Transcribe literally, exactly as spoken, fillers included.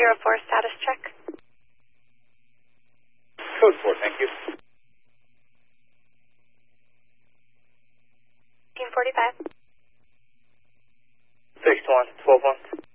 zero four status check. Code four, thank you. fifteen forty-five. six to one, twelve one.